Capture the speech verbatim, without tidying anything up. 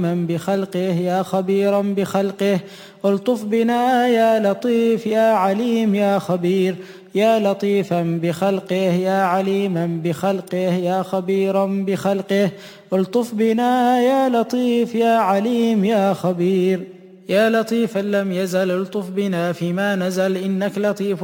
بخلقه يا خبيرا بخلقه. الطف بنا يا لطيف يا عليم يا خبير، يا لطيفا بخلقه يا عليما بخلقه يا خبيرا بخلقه. الطف بنا يا لطيف يا عليم يا خبير، يا لطيفا لم يزل الطف بنا فيما نزل، إنك لطيف